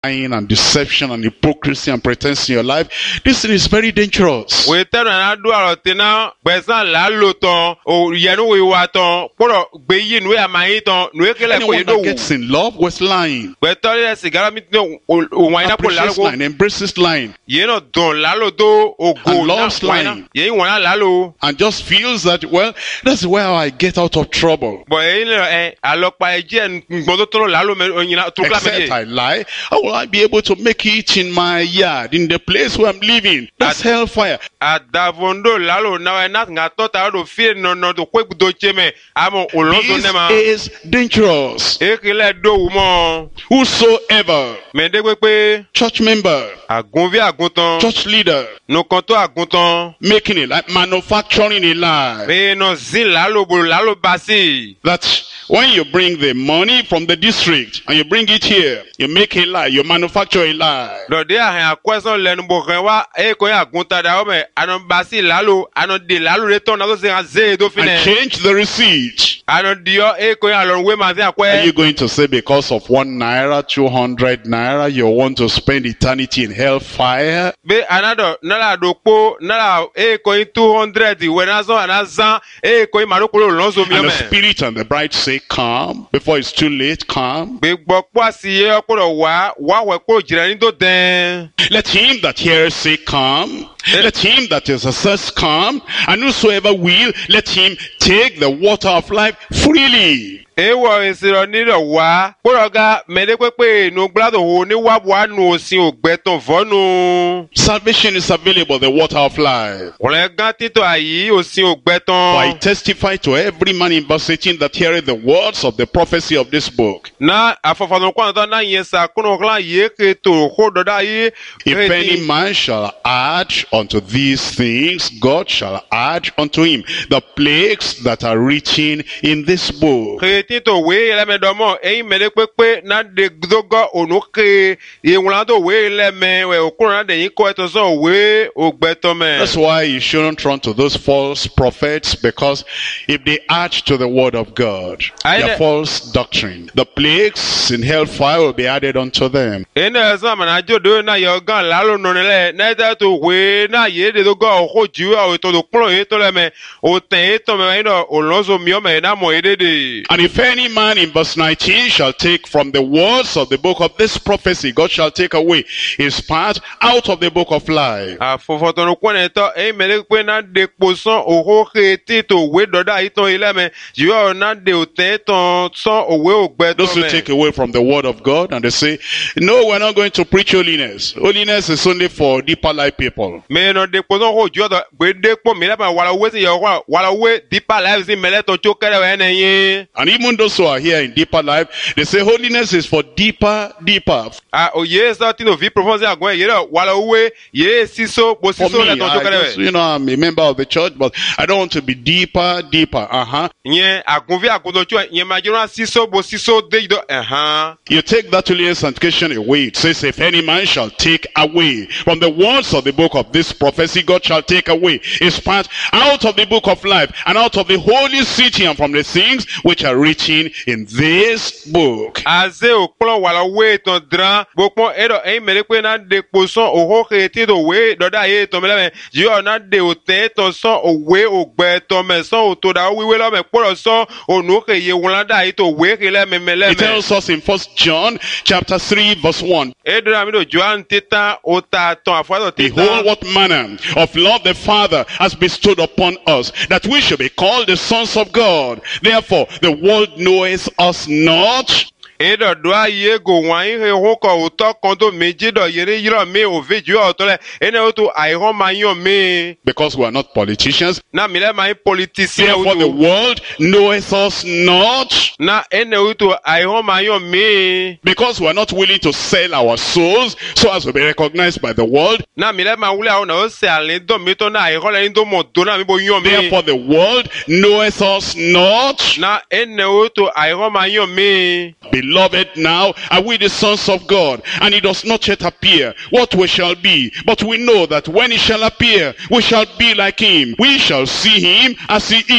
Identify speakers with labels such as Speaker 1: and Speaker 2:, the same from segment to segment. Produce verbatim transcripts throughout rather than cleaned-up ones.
Speaker 1: lying and deception and hypocrisy and pretense in your life, this thing is very dangerous.
Speaker 2: We tell na do arotina, besan la loton, o yenu we waton, poro beyi nwe amayiton, nwe kele ko
Speaker 1: Anyone that
Speaker 2: yedo.
Speaker 1: gets in love with lying,
Speaker 2: We tell you sigara mit no o waina po
Speaker 1: appreciates
Speaker 2: lalo.
Speaker 1: lying, embraces lying,
Speaker 2: Ye no don lalo do o go
Speaker 1: And
Speaker 2: na
Speaker 1: loves
Speaker 2: waina.
Speaker 1: lying.
Speaker 2: Ye wana lalo.
Speaker 1: and just feels that, well, that's where I get out of trouble.
Speaker 2: But ye no eh alopa eje ngbodo to lalo me onyina to
Speaker 1: Except
Speaker 2: kla
Speaker 1: I lie, how will I be able to make it in my yard, in the place where I'm living? That's hellfire.
Speaker 2: Adavondo lalo na na ngatota do fi no no to kwe do cheme amo olondo
Speaker 1: This
Speaker 2: nema.
Speaker 1: is dangerous.
Speaker 2: Ekele do mo.
Speaker 1: Whosoever,
Speaker 2: Me de pe
Speaker 1: church member,
Speaker 2: agunvi aguntan.
Speaker 1: church leader,
Speaker 2: No kanto aguntan.
Speaker 1: making it like manufacturing a lie,
Speaker 2: Be no zin lalo bolo lalo basi.
Speaker 1: that when you bring the money from the district and you bring it here, you make a lie, you manufacture a lie.
Speaker 2: Do de a hen akweson lenu bo kan wa e ko ya aguntan da o me anon basi lalo anon de lalo re ton na so se ze do
Speaker 1: And
Speaker 2: fine.
Speaker 1: change the receipt.
Speaker 2: Anon dio e ko ya lon we ma se
Speaker 1: Are
Speaker 2: akwe.
Speaker 1: you going to say because of one naira, two hundred naira, you want to spend eternity in hellfire?
Speaker 2: Be anado nala do po nala e ko two hundred we na so anazan e ko ma ro ko lon so mi o
Speaker 1: And
Speaker 2: me.
Speaker 1: the spirit and the bride say, come, before it's too late, come.
Speaker 2: Be gbo po asi e oporo wa wa we ko jira ni do den.
Speaker 1: Let him that hears say, come. Let him that is assessed come. And whosoever will, let him take the water of life freely.
Speaker 2: Ewo isiro nilo wa poroga mede pepe no glado ho ni wa wa nu osin ogbeton vonu.
Speaker 1: Salvation is available, the water of life.
Speaker 2: Ole gan tito ayi osin
Speaker 1: For I
Speaker 2: ogbeton.
Speaker 1: testify to every man in verse eighteen that heareth the words of the prophecy of this book.
Speaker 2: Na afofano kwa na yen sa kuno kla ye ke to ho doda yi.
Speaker 1: If any man shall add unto these things, God shall add unto him the plagues that are written in this book.
Speaker 2: Ke tito we le me domo eyin mede pepe na de dogo onuke ye wala do we le me we okun na de yin ko eto so we ogbeton me.
Speaker 1: That's why you shouldn't run to those false prophets, because if they add to the word of God,
Speaker 2: I
Speaker 1: their
Speaker 2: ne-
Speaker 1: false doctrine, the plagues in hellfire will be added unto them.
Speaker 2: Ene sa mana jodo na yo gan lalo no le na ta to we na ye de do go ho ju a o to do klo e to le me o ten e to me no o lozo mi o me na mo e de de.
Speaker 1: And if any man in verse nineteen shall take from the words of the book of this prophecy, God shall take away his part out of the book of life.
Speaker 2: A fo fo to no ko ne to e me le pe na de po son o ho ke ti to we do da iton ile me ju o na de o ten ton son o we o gbe to
Speaker 1: Those who
Speaker 2: me.
Speaker 1: take away from the word of God and they say, no, we're not going to preach holiness. Holiness is only for deeper life people.
Speaker 2: Me no de po son ho ju do gbe de po mi le ba wala we si yo wala we deeper life si me le to cho kere we ne yin.
Speaker 1: And even those who are here in deeper life, they say holiness is for deeper, deeper.
Speaker 2: Ah, o ye sa ti no vi profonde agwen ye do wala we ye siso bo
Speaker 1: For
Speaker 2: siso
Speaker 1: me,
Speaker 2: le to cho
Speaker 1: I
Speaker 2: kere
Speaker 1: just,
Speaker 2: we.
Speaker 1: you know, I'm a member of the church, but I don't want to be deeper, deeper. Uh-huh.
Speaker 2: Nye agunvi agundo chua nye majora siso bo siso de do ehan.
Speaker 1: You take that holy sanctification away. It says, if any man shall take away from the words of the book of this prophecy, God shall take away his part out of the book of life and out of the holy city and from the things which are written in this book.
Speaker 2: Aze okplo wala we ton dran bokpon edo e mere pe na de poson oho ke ti do we do da ye to mele ji o na de o te to so o we o gbe to me so o to da wi we lo me poro so onu ke ye won da yi to we ke le me me le
Speaker 1: It
Speaker 2: me.
Speaker 1: tells us in First John chapter three verse one.
Speaker 2: Edo na mi do Joan tita o ta ton afo
Speaker 1: Behold,
Speaker 2: tita.
Speaker 1: what manner of love the Father has bestowed upon us, that we should be called the sons of God. Therefore, the world knoweth us not,
Speaker 2: Edo do aye go wan he ho ko o to kan do meji do yere yiro me o veju o to le ene o to ai ho ma yan me.
Speaker 1: because we are not politicians.
Speaker 2: Na mi le ma politicien
Speaker 1: Therefore, the
Speaker 2: o.
Speaker 1: world knoweth us not,
Speaker 2: Na ene o to ai ho ma yan me.
Speaker 1: because we are not willing to sell our souls so as to be recognized by the world.
Speaker 2: Na mi le ma wule o na o se ale do mi to na ai ho le do mo do na mi bo yan me.
Speaker 1: Therefore, the world knoweth us not.
Speaker 2: Na ene o to ai ho ma yan me.
Speaker 1: Beloved, now are we the sons of God, and it does not yet appear what we shall be. But we know that when he shall appear, we shall be like him. We shall see him as he is.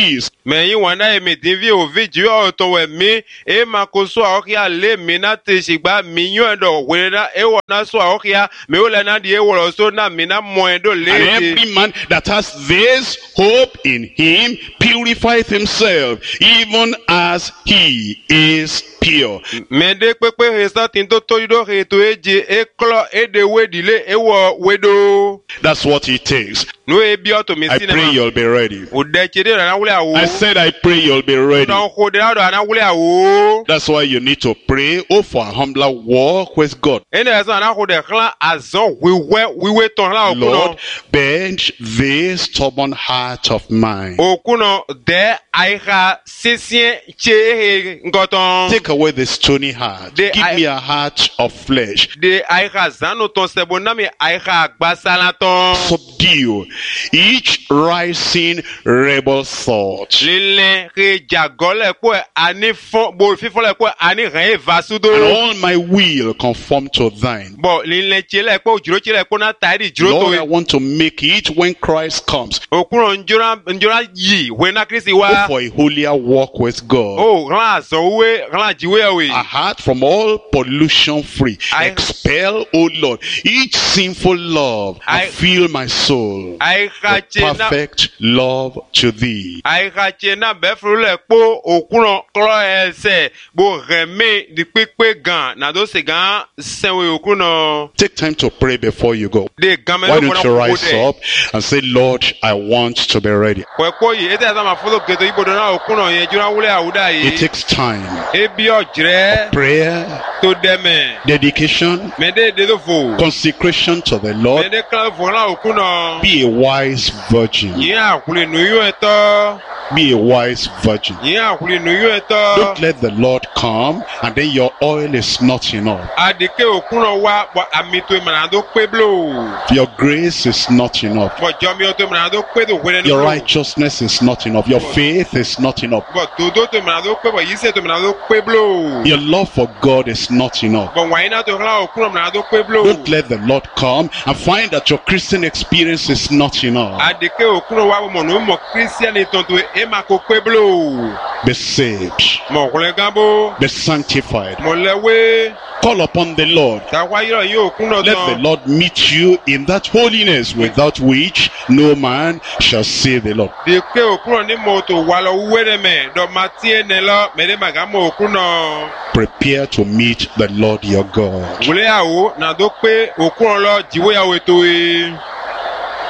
Speaker 2: Mais yi wana emi divi o video oto we mi e makoso aokia le mina te shigba minyo ndo wena e wana so aokia me ole na die wolo so na mina moendo le.
Speaker 1: And every man that has this hope in him purifieth himself, even as he is pure.
Speaker 2: Me de pepe resa tinto to do re to eje e klo e de wedile e wo wedo.
Speaker 1: That's what it takes.
Speaker 2: No e bi auto me
Speaker 1: I
Speaker 2: sinema.
Speaker 1: pray you'll be ready.
Speaker 2: O de chede na wule awo.
Speaker 1: I said I pray you'll be ready.
Speaker 2: Na ko de na wule awo.
Speaker 1: That's why you need to pray, oh, for a humbler walk with God.
Speaker 2: Ene esa na ko de klan azon wiwe wiwe ton la okuno.
Speaker 1: Lord, bend this stubborn heart of mine.
Speaker 2: Okuno de aiha sesien che ngoton.
Speaker 1: Take away the stony heart.
Speaker 2: The
Speaker 1: Give
Speaker 2: I-
Speaker 1: me a heart of flesh.
Speaker 2: De aiha zano ton sebona mi aiha gbasalaton.
Speaker 1: Subdue each rising rebel thought.
Speaker 2: Lile re jagole ko ani fon bo fifo le ko ani ren vasudo.
Speaker 1: And all my will conform to thine.
Speaker 2: Bo lile chele ko juro chele ko na tari juro
Speaker 1: Lord, I
Speaker 2: to.
Speaker 1: want to make it when Christ comes.
Speaker 2: Okuno njora njora yi when na Kristi
Speaker 1: Oh,
Speaker 2: wa.
Speaker 1: for a holier walk with God.
Speaker 2: Oh, ran so we ran jiwe we.
Speaker 1: A heart from all pollution free.
Speaker 2: I-
Speaker 1: Expel, O Lord, each sinful love
Speaker 2: I-
Speaker 1: and fill my soul
Speaker 2: Aiha
Speaker 1: with
Speaker 2: chena
Speaker 1: perfect love to thee.
Speaker 2: Aiha chena befru le po okuno klo ese bo reme di pepe gan na do se gan senwe okuno
Speaker 1: Take time to pray before you go.
Speaker 2: de game
Speaker 1: Why
Speaker 2: lo
Speaker 1: don't you rise up and say, Lord, I want to be ready.
Speaker 2: ko ko yi ete za ma folo geto ibodo na okuno ye jura wule awuda
Speaker 1: It
Speaker 2: yi
Speaker 1: takes time.
Speaker 2: ebi ojre
Speaker 1: Prayer,
Speaker 2: to deme
Speaker 1: dedication,
Speaker 2: me de de do fo
Speaker 1: consecration to the
Speaker 2: me
Speaker 1: Lord.
Speaker 2: de kla fo na okuno
Speaker 1: Be a wise virgin.
Speaker 2: yi akule nu yo eto
Speaker 1: Be a wise virgin.
Speaker 2: yi akule nu yo
Speaker 1: Don't
Speaker 2: eto
Speaker 1: let the Lord come and then your oil is not enough.
Speaker 2: adike okuno wa bo amito mana do peblo
Speaker 1: Your grace is not enough.
Speaker 2: bo jomi o to mana do pe do wele
Speaker 1: Your
Speaker 2: no
Speaker 1: righteousness is not enough. Your faith is not enough.
Speaker 2: bo to do to mana do pe bo yise to mana do peblo
Speaker 1: Your love for God is not enough.
Speaker 2: bo waina to kla okuno mana do peblo
Speaker 1: Don't let the Lord come and find that your Christian experience is not enough.
Speaker 2: adike okuno wa mo no mo christian ton to e ma ko peblo
Speaker 1: Be saved.
Speaker 2: mo kule gambo
Speaker 1: Be sanctified.
Speaker 2: mo lewe
Speaker 1: Call upon the Lord.
Speaker 2: ta wa yiro yi okuno
Speaker 1: Let the
Speaker 2: ton
Speaker 1: Lord meet you in that holiness without which no man shall see the Lord.
Speaker 2: de ke okuno ni mo to wa lo were me do matie ne lo me de maga mo okuno
Speaker 1: Prepare to meet the Lord your God.
Speaker 2: wule awo na do pe okuno lo jiwe ya weto e